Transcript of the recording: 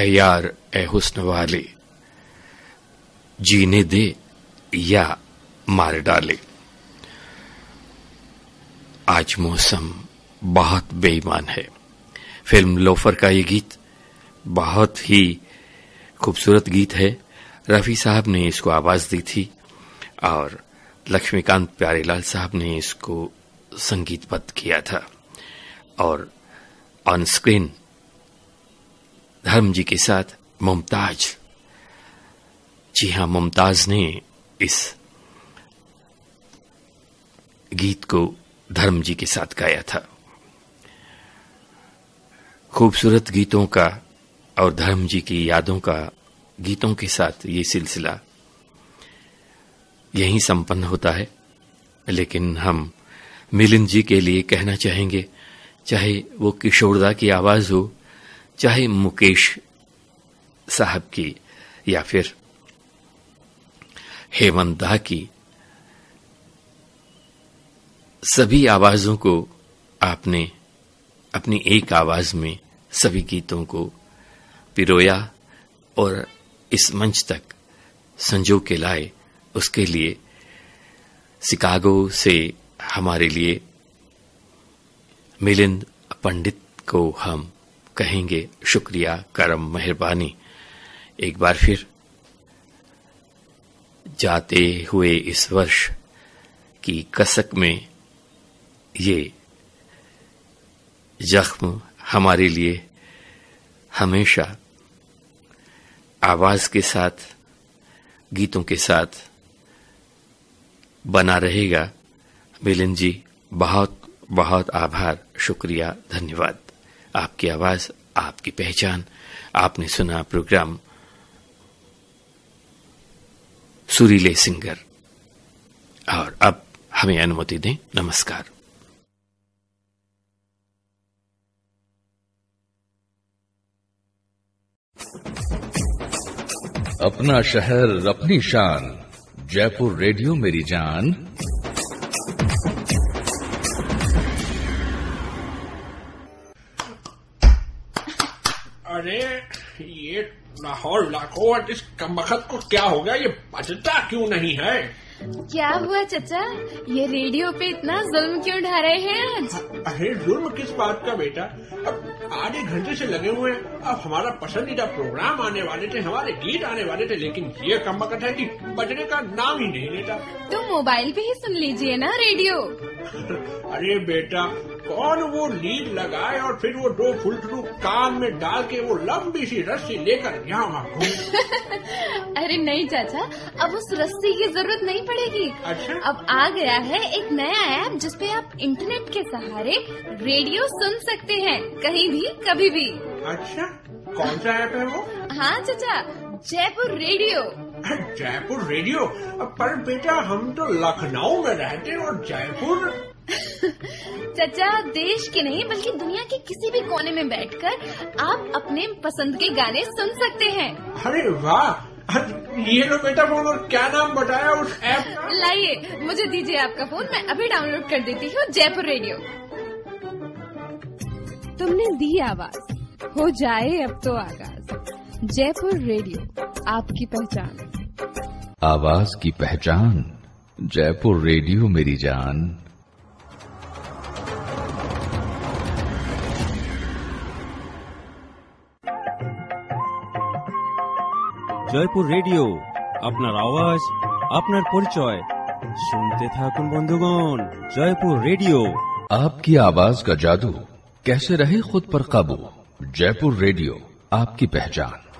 ए यार ए हुस्न वाले, जीने दे या मार डाले। आज मौसम बहुत बेईमान है। फिल्म लोफर का ये गीत बहुत ही खूबसूरत गीत है। रफी साहब ने इसको आवाज दी थी और लक्ष्मीकांत प्यारेलाल साहब ने इसको संगीतबद्ध किया था। और ऑन स्क्रीन धर्म जी के साथ मुमताज, जी हां, मुमताज ने इस गीत को धर्म जी के साथ गाया था। खूबसूरत गीतों का और धर्म जी की यादों का गीतों के साथ ये सिलसिला यहीं संपन्न होता है। लेकिन हम मिलिंद जी के लिए कहना चाहेंगे, चाहे वो किशोरदा की आवाज हो, चाहे मुकेश साहब की या फिर हेमंत दा की, सभी आवाजों को आपने अपनी एक आवाज में सभी गीतों को पिरोया और इस मंच तक संजो के लाए। उसके लिए शिकागो से हमारे लिए मिलिंद पंडित को हम कहेंगे शुक्रिया, करम, मेहरबानी। एक बार फिर जाते हुए इस वर्ष की कसक में ये जख्म हमारे लिए हमेशा आवाज के साथ, गीतों के साथ बना रहेगा। मिलिंद जी, बहुत बहुत आभार, शुक्रिया, धन्यवाद। आपकी आवाज, आपकी पहचान। आपने सुना प्रोग्राम सुरीले सिंगर। और अब हमें अनुमति दें। नमस्कार। अपना शहर अपनी शान, जयपुर रेडियो मेरी जान। अरे ये लाहौर लाखों इस कमबख्त को क्या हो गया? ये बजता क्यों नहीं है? क्या हुआ चचा? ये रेडियो पे इतना जुल्म क्यों ढा रहे हैं आज? अरे जुल्म किस बात का बेटा? अब आधे घंटे से लगे हुए हैं। अब हमारा पसंदीदा प्रोग्राम आने वाले थे, हमारे गीत आने वाले थे, लेकिन ये कमबख्त है कि बजने का नाम ही नहीं लेता। तो मोबाइल पे ही सुन लीजिए ना रेडियो। अरे बेटा, कौन वो लीड लगाए और फिर वो दो फुलटू कान में डाल के वो लंबी सी रस्सी लेकर यहाँ वहाँ घूम। अरे नहीं चाचा, अब उस रस्सी की जरूरत नहीं पड़ेगी। अच्छा? अब आ गया है एक नया ऐप जिसपे आप इंटरनेट के सहारे रेडियो सुन सकते हैं, कहीं भी कभी भी। अच्छा, कौन सा ऐप है वो? हाँ चाचा, जयपुर रेडियो। जयपुर रेडियो? पर बेटा हम तो लखनऊ में रहते हैं और जयपुर। चाचा, देश के नहीं बल्कि दुनिया के किसी भी कोने में बैठकर आप अपने पसंद के गाने सुन सकते हैं। अरे वाह! ये लो बेटा फोन। और क्या नाम बताया उस ऐप? लाइए, मुझे दीजिए आपका फोन, मैं अभी डाउनलोड कर देती हूँ जयपुर रेडियो। तुमने दी आवाज, हो जाए अब तो आगाज। जयपुर रेडियो, आपकी पहचान। आवाज की पहचान, जयपुर रेडियो मेरी जान। জয়পুর রেডিও, আপনার আওয়াজ, আপনার পরিচয়। শুনতে থাকুন বন্ধুগণ, জয়পুর রেডিও। आपकी आवाज का जादू, कैसे रहे खुद पर काबू। जयपुर रेडियो, आपकी पहचान।